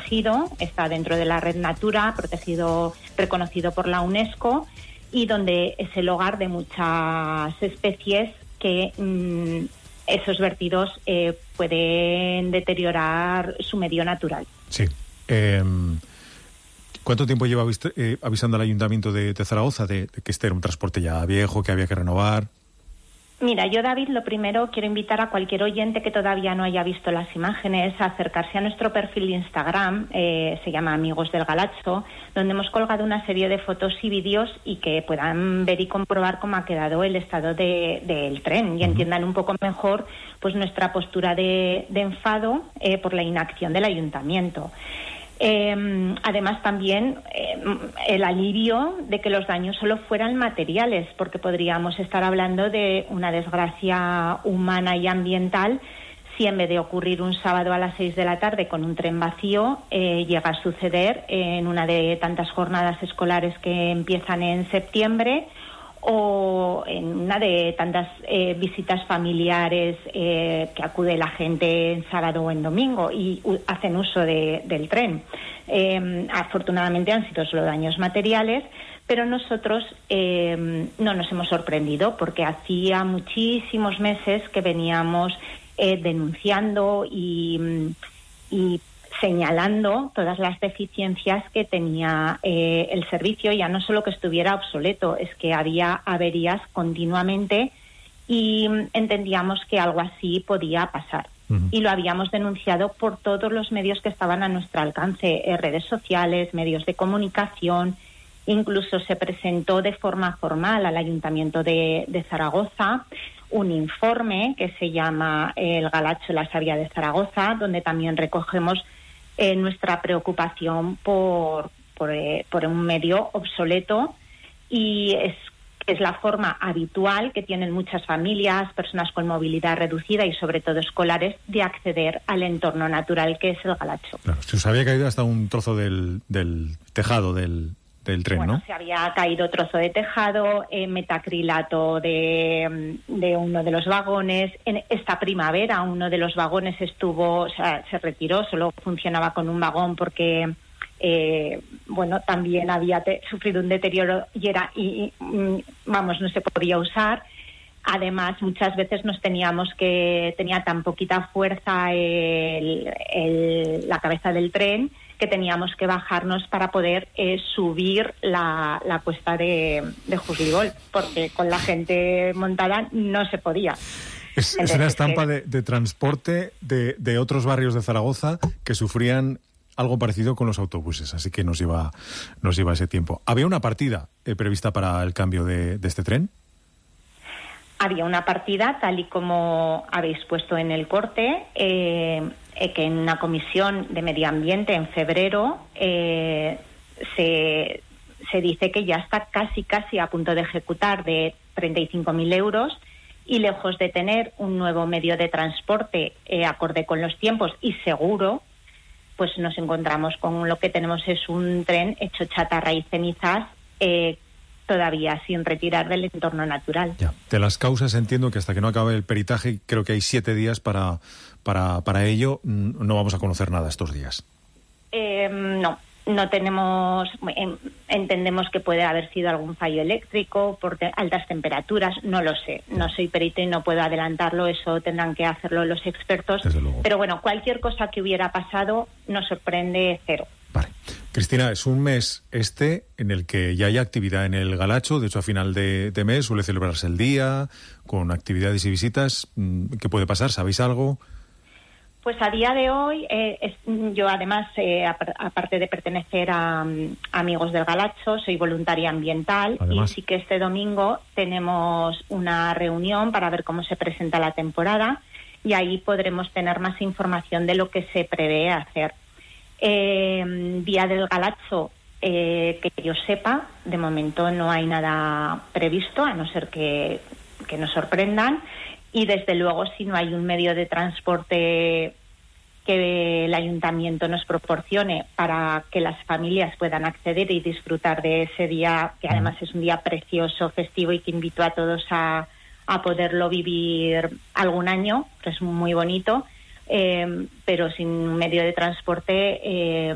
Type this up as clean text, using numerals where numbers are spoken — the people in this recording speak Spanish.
protegido, está dentro de la red Natura, protegido, reconocido por la UNESCO, y donde es el hogar de muchas especies que esos vertidos pueden deteriorar su medio natural. Sí. ¿Cuánto tiempo lleva avisando al Ayuntamiento de Zaragoza de que este era un transporte ya viejo, que había que renovar? Mira, yo, David, lo primero quiero invitar a cualquier oyente que todavía no haya visto las imágenes a acercarse a nuestro perfil de Instagram, se llama Amigos del Galacho, donde hemos colgado una serie de fotos y vídeos y que puedan ver y comprobar cómo ha quedado el estado del tren y entiendan un poco mejor pues nuestra postura de enfado por la inacción del Ayuntamiento. Además también el alivio de que los daños solo fueran materiales, porque podríamos estar hablando de una desgracia humana y ambiental si en vez de ocurrir un sábado a las 6 de la tarde con un tren vacío llega a suceder en una de tantas jornadas escolares que empiezan en septiembre o en una de tantas visitas familiares que acude la gente en sábado o en domingo y hacen uso del tren. Afortunadamente han sido solo daños materiales, pero nosotros no nos hemos sorprendido porque hacía muchísimos meses que veníamos denunciando y señalando todas las deficiencias que tenía el servicio, ya no solo que estuviera obsoleto, es que había averías continuamente y entendíamos que algo así podía pasar. Y lo habíamos denunciado por todos los medios que estaban a nuestro alcance, redes sociales, medios de comunicación, incluso se presentó de forma formal al Ayuntamiento de Zaragoza un informe que se llama El Galacho, la Savia de Zaragoza, donde también recogemos nuestra preocupación por un medio obsoleto y es la forma habitual que tienen muchas familias, personas con movilidad reducida y sobre todo escolares de acceder al entorno natural que es el Galacho. Claro, se os había caído hasta un trozo del tejado del tren, bueno, ¿no? Se había caído trozo de tejado, metacrilato de uno de los vagones. En esta primavera uno de los vagones se retiró, solo funcionaba con un vagón porque también había sufrido un deterioro y no se podía usar. Además, muchas veces tenía tan poquita fuerza la cabeza del tren que teníamos que bajarnos para poder subir la cuesta de Jusligol, porque con la gente montada no se podía. Es una estampa de transporte de otros barrios de Zaragoza que sufrían algo parecido con los autobuses, así que nos lleva ese tiempo. ¿Había una partida prevista para el cambio de este tren? Había una partida, tal y como habéis puesto en el corte, que en una comisión de medio ambiente en febrero se dice que ya está casi a punto de ejecutar de 35.000 euros y lejos de tener un nuevo medio de transporte acorde con los tiempos y seguro, pues nos encontramos con lo que tenemos es un tren hecho chatarra y cenizas todavía sin retirar del entorno natural. Ya. De las causas entiendo que hasta que no acabe el peritaje, creo que hay 7 días para ello, no vamos a conocer nada estos días. No tenemos, entendemos que puede haber sido algún fallo eléctrico por altas temperaturas, no lo sé, no soy perito y no puedo adelantarlo, eso tendrán que hacerlo los expertos, pero bueno, cualquier cosa que hubiera pasado nos sorprende cero. Vale. Cristina, es un mes en el que ya hay actividad en el Galacho, de hecho a final de mes suele celebrarse el día, con actividades y visitas. ¿Qué puede pasar? ¿Sabéis algo? Pues a día de hoy, yo además, aparte de pertenecer a Amigos del Galacho, soy voluntaria ambiental. Además. Y sí que este domingo tenemos una reunión para ver cómo se presenta la temporada y ahí podremos tener más información de lo que se prevé hacer. Día del Galacho, que yo sepa, de momento no hay nada previsto, a no ser que nos sorprendan. Y desde luego, si no hay un medio de transporte que el ayuntamiento nos proporcione para que las familias puedan acceder y disfrutar de ese día, que además es un día precioso, festivo y que invito a todos a poderlo vivir algún año, que es muy bonito, pero sin un medio de transporte